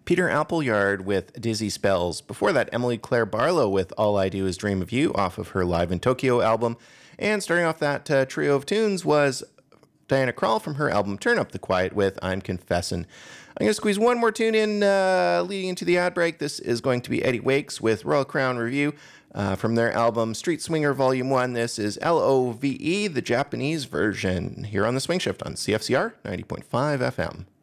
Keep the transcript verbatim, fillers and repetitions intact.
Peter Appleyard with Dizzy Spells. Before that, Emily Claire Barlow with All I Do Is Dream of You off of her Live in Tokyo album. And starting off that uh, trio of tunes was Diana Krall from her album Turn Up the Quiet with I'm Confessin'. I'm going to squeeze one more tune in uh, leading into the ad break. This is going to be Eddie Wakes with Royal Crown Review uh, from their album Street Swinger Volume one. This is L O V E, the Japanese version, here on The Swing Shift on C F C R ninety point five F M.